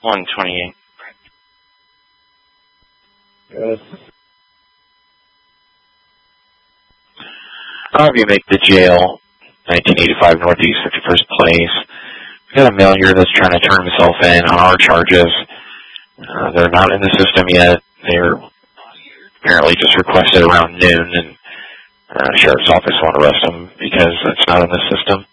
128. Good. You make the jail, 1985 Northeast 51st Place. We got a male here that's trying to turn himself in on our charges. They're not in the system yet. They're apparently just requested around noon, and Sheriff's Office won't arrest them because it's not in the system.